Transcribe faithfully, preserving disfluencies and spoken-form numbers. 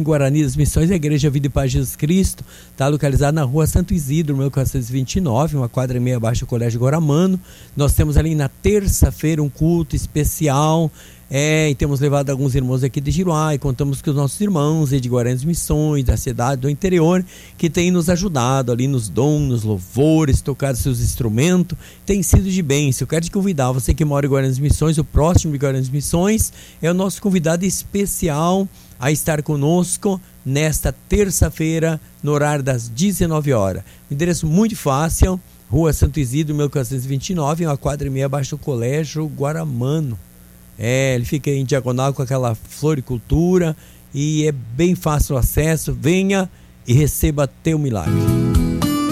Guarani das Missões, a Igreja Vida e Paz de Jesus Cristo, está localizada na rua Santo Isidro, mil quatrocentos e vinte e nove, uma quadra e meia abaixo do Colégio Guaramano. Nós temos ali na terça-feira um culto especial, é, e temos levado alguns irmãos aqui de Giruá, e contamos com os nossos irmãos de Guarani das Missões, da cidade do interior, que têm nos ajudado ali nos dons, nos louvores, tocado seus instrumentos, tem sido de bênção. Eu quero te convidar, você que mora em Guarani das Missões, o próximo de Guarani das Missões é o nosso convidado especial a estar conosco nesta terça-feira, no horário das dezenove horas. Um endereço muito fácil, rua Santo Isidro, mil quatrocentos e vinte e nove, uma quadra e meia abaixo do Colégio Guaramano. É, ele fica em diagonal com aquela floricultura e é bem fácil o acesso. Venha e receba teu milagre.